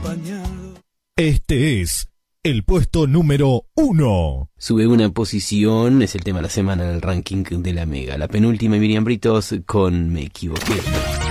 acompañado. Este es el puesto número 1. Sube una posición, es el tema de la semana en el ranking de la Mega. La penúltima, Miriam Britos con Me Equivoqué.